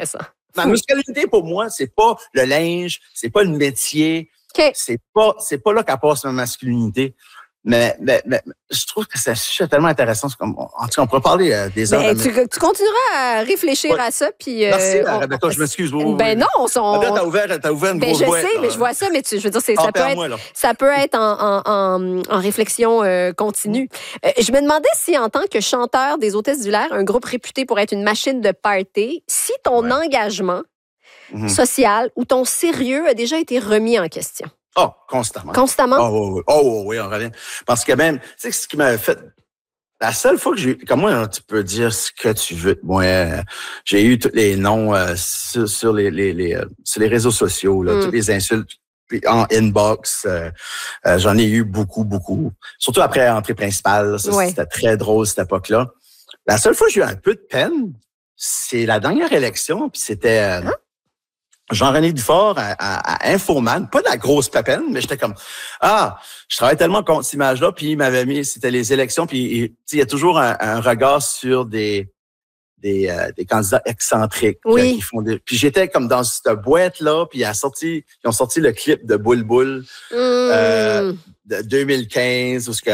intéressant. Ma masculinité, pour moi, c'est pas le linge, c'est pas le métier. Okay. C'est pas là qu'elle passe ma masculinité. Mais je trouve que c'est un sujet tellement intéressant. En tout cas, on pourrait parler des heures. Tu continueras à réfléchir à ça. Puis, merci, Rebecca, je m'excuse. Ben non, t'as ouvert une grosse je boîte. sais, mais je vois ça, mais je veux dire, ça peut être en réflexion continue. Je me demandais si, en tant que chanteur des Hôtesses d'Hilaire, un groupe réputé pour être une machine de party, si ton engagement social ou ton sérieux a déjà été remis en question. Oh, constamment. Constamment? Oui, on revient. Parce que même, tu sais, ce qui m'avait fait... La seule fois que j'ai... Comme moi, tu peux dire ce que tu veux. Moi, j'ai eu tous les noms sur les réseaux sociaux, là, toutes les insultes en inbox. J'en ai eu beaucoup. Surtout après l'entrée principale. Ça, c'était très drôle, cette époque-là. La seule fois que j'ai eu un peu de peine, c'est la dernière élection, puis c'était... Jean-René Dufort à Infoman, pas de la grosse pépine, mais j'étais comme, je travaille tellement contre cette image-là, puis il m'avait mis, c'était les élections, puis il y a toujours un regard sur des candidats excentriques. Oui. Qui font puis j'étais comme dans cette boîte-là, puis ils ont sorti le clip de Boule Boule de 2015, où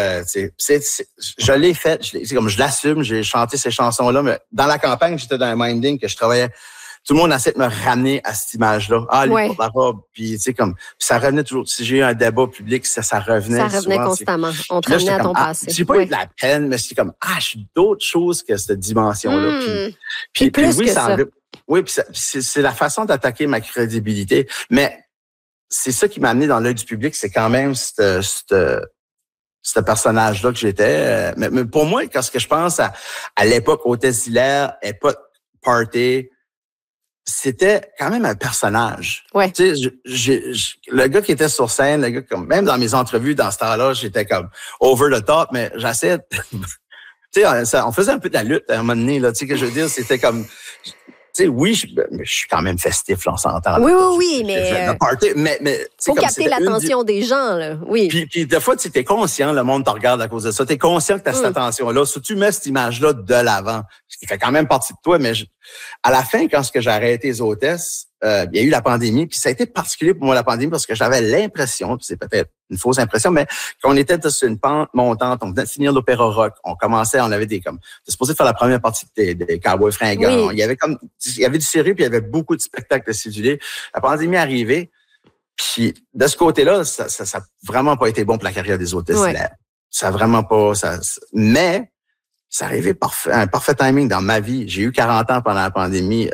je l'ai fait, je l'assume, j'ai chanté ces chansons-là, mais dans la campagne, j'étais dans un minding que je travaillais. Tout le monde essaie de me ramener à cette image-là. Lui, pour la robe. Puis, tu sais, comme, ça revenait toujours. Si j'ai eu un débat public, ça revenait. Ça revenait souvent, constamment. On te ramenait à ton passé. J'ai pas eu de la peine, mais c'est comme, je suis d'autres choses que cette dimension-là. Puis plus oui, que ça. Oui, puis c'est la façon d'attaquer ma crédibilité. Mais c'est ça qui m'a amené dans l'œil du public, c'est quand même ce personnage-là que j'étais. Mais pour moi, quand ce que je pense à l'époque, Hôtesse d'Hilaire, époque party, c'était quand même un personnage. Ouais. Tu sais, le gars qui était sur scène, le gars même dans mes entrevues dans ce temps-là, j'étais comme over the top, mais j'essayais. Tu sais, on faisait un peu de la lutte à un moment donné là. Tu sais que je veux dire, c'était comme. Tu sais, oui, je suis quand même festif, là, on s'entend. Oui, mais... faut capter l'attention des gens, là. Oui. Puis des fois, tu es conscient, le monde te regarde à cause de ça. Tu es conscient que tu as cette attention-là. Si tu mets cette image-là de l'avant, ce qui fait quand même partie de toi, mais à la fin, quand j'ai arrêté les hôtesses, il y a eu la pandémie, puis ça a été particulier pour moi, la pandémie, parce que j'avais l'impression, puis c'est peut-être une fausse impression, mais qu'on était sur une pente montante, on venait de finir l'opéra rock, on avait t'es supposé faire la première partie des Cowboys fringants, oui. il y avait du sérieux, puis il y avait beaucoup de spectacles cédulés. La pandémie est arrivée, puis de ce côté-là, ça a vraiment pas été bon pour la carrière des hôtesses. Ça a vraiment pas... Mais ça arrivait un parfait timing dans ma vie. J'ai eu 40 ans pendant la pandémie.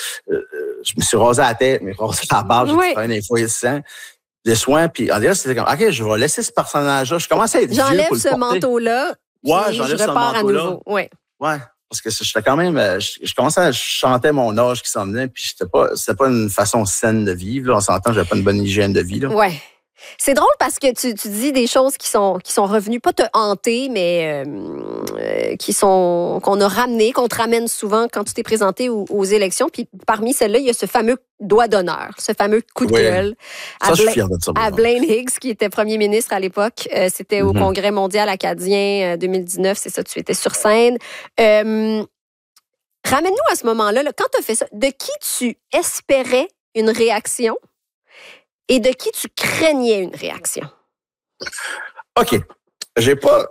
Je me suis rasé la tête, mais rasé la barbe, j'ai fait un infoïsant, des soins, puis en dire, c'était comme, OK, je vais laisser ce personnage-là. Je commençais à être vieux pour le porter. Manteau-là. Ouais, j'enlève ce manteau-là. Ouais, parce que j'étais quand même, je commençais à chanter mon âge qui s'en venait, puis c'était pas une façon saine de vivre, là. On s'entend, j'avais pas une bonne hygiène de vie, là. Ouais. C'est drôle parce que tu dis des choses qui sont revenues, pas te hanter, mais qu'on a ramené, qu'on te ramène souvent quand tu t'es présenté aux élections. Puis parmi celles-là, il y a ce fameux doigt d'honneur, ce fameux coup de gueule à Blaine Higgs, qui était premier ministre à l'époque. C'était au Congrès mondial acadien 2019, c'est ça, tu étais sur scène. Ramène-nous à ce moment-là, là, quand tu as fait ça, de qui tu espérais une réaction? Et de qui tu craignais une réaction? OK. J'ai pas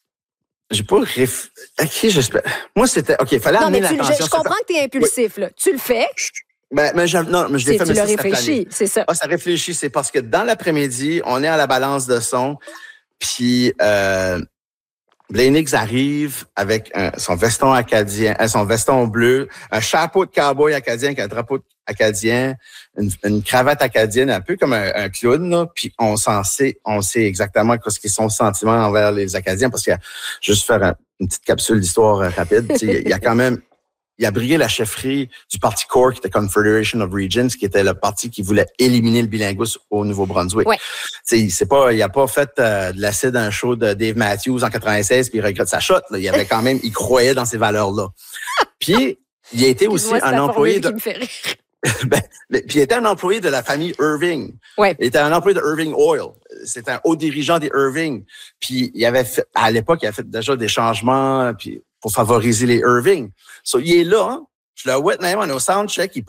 à qui j'espère. Moi, c'était... OK, il fallait amener l'attention. Je comprends que tu es impulsif, là. Tu le fais. Mais je l'ai fait, mais tu l'as réfléchi, c'est ça. Ça réfléchit, c'est parce que dans l'après-midi, on est à la balance de son, puis Blaine Higgs arrive avec son veston acadien, son veston bleu, un chapeau de cowboy acadien avec un drapeau acadien, une cravate acadienne, un peu comme un clown, là. Puis on sait exactement ce qu'ils sont sentiments envers les Acadiens, parce que juste faire une petite capsule d'histoire rapide, il a brigué la chefferie du parti CORE, qui était Confederation of Regions, qui était le parti qui voulait éliminer le bilinguisme au Nouveau-Brunswick. Ouais. Il a pas fait de l'acide un show de Dave Matthews en 96 puis il regrette sa shot. Là. Il croyait dans ces valeurs-là. Puis il a été aussi un employé de... puis il était un employé de la famille Irving. Ouais. Il était un employé de Irving Oil. C'était un haut dirigeant des Irving. Puis à l'époque, il a fait déjà des changements puis pour favoriser les Irving. So, il est là, hein? Je le vois même, on est au soundcheck,